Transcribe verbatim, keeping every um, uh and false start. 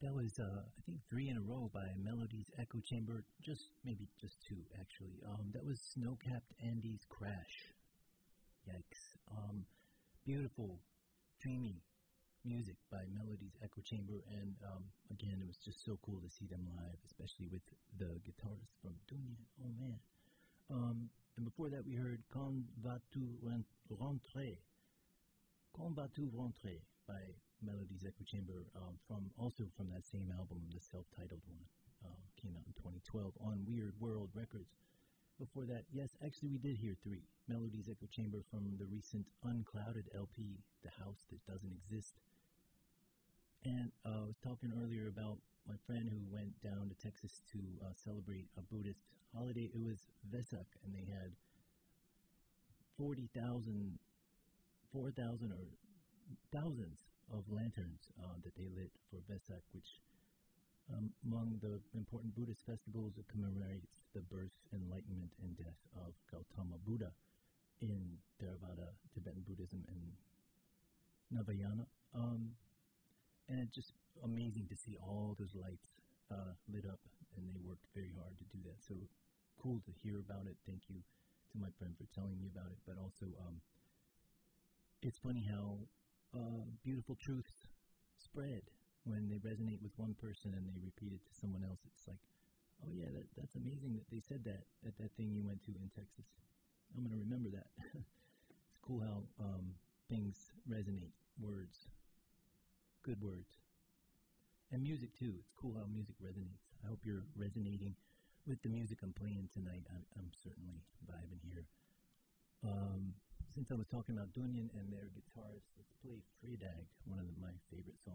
That was, uh, I think, three in a row by Melody's Echo Chamber. Just maybe just two, actually. Um, that was Snowcapped Andes Crash. Yikes. Um, beautiful, dreamy music by Melody's Echo Chamber, and um, again, it was just so cool to see them live, especially with the guitarist from Dunyan. Oh man! Um, and before that, we heard "Quand vas-tu rentrer?" "Quand vas-tu rentrer?" by Melody's Echo Chamber, um, from also from that same album, the self-titled one, um, came out in twenty twelve on Weird World Records. Before that, yes, actually we did hear three. Melody's Echo Chamber from the recent Unclouded L P, The House That Doesn't Exist. And uh, I was talking earlier about my friend who went down to Texas to uh, celebrate a Buddhist holiday. It was Vesak, and they had forty thousand, four thousand or thousands of lanterns uh, that they lit for Vesak, which um, among the important Buddhist festivals, it commemorates the birth, enlightenment, and death of Gautama Buddha in Theravada, Tibetan Buddhism, and Navayana. Um, and it's just amazing to see all those lights uh, lit up, and they worked very hard to do that. So cool to hear about it. Thank you to my friend for telling me about it. But also, um, it's funny how uh, beautiful truths spread when they resonate with one person and they repeat it to someone else. It's like, oh yeah, that, that's amazing that they said that at that thing you went to in Texas. I'm going to remember that. It's cool how um, things resonate, words, good words. And music too. It's cool how music resonates. I hope you're resonating with the music I'm playing tonight. I'm, I'm certainly vibing here. Um, since I was talking about Dunyan and their guitarist, let's play Fredag, one of the, my favorite songs.